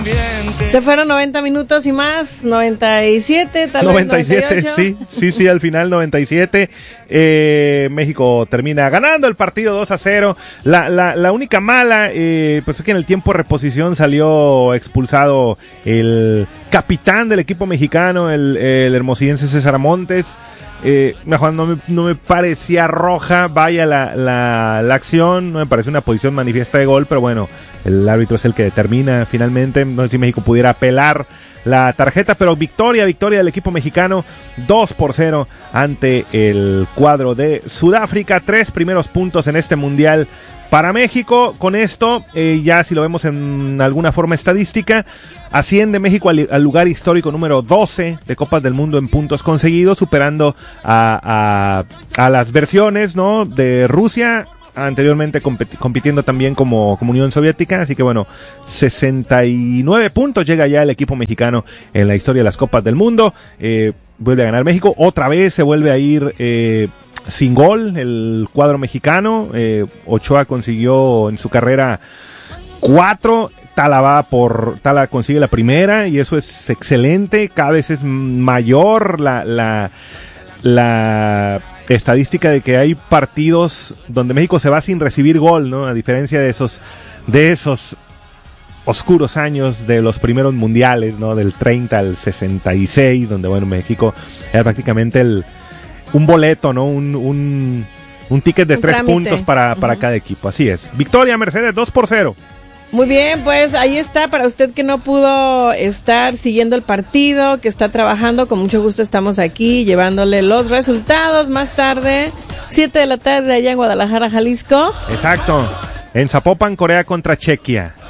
Se fueron 90 minutos y más, 97, tal 97, vez 98. Sí, al final 97. México termina ganando el partido 2-0. La única mala, pues fue que en el tiempo de reposición salió expulsado el capitán del equipo mexicano, el hermosillense César Montes. No me parecía roja, vaya la acción, no me parece una posición manifiesta de gol, pero bueno, el árbitro es el que determina finalmente. No sé si México pudiera apelar la tarjeta, pero victoria del equipo mexicano 2-0 ante el cuadro de Sudáfrica. 3 primeros puntos en este mundial para México. Con esto, ya si lo vemos en alguna forma estadística, asciende México al lugar histórico número 12 de Copas del Mundo en puntos conseguidos, superando a las versiones, ¿no?, de Rusia, anteriormente compitiendo también como Unión Soviética. Así que bueno, 69 puntos llega ya el equipo mexicano en la historia de las Copas del Mundo. Vuelve a ganar México, otra vez se vuelve a ir sin gol el cuadro mexicano. Ochoa consiguió en su carrera 4, Tala consigue la primera, y eso es excelente. Cada vez es mayor la estadística de que hay partidos donde México se va sin recibir gol, ¿no? A diferencia de esos oscuros años de los primeros mundiales, ¿no? Del 30 al 66, donde bueno, México era prácticamente un boleto, ¿no? Un ticket de 3 puntos para cada equipo. Así es. Victoria, Mercedes, 2-0. Muy bien, pues ahí está, para usted que no pudo estar siguiendo el partido, que está trabajando, con mucho gusto estamos aquí llevándole los resultados. Más tarde, 7 de la tarde allá en Guadalajara, Jalisco. Exacto. En Zapopan, Corea contra Chequia.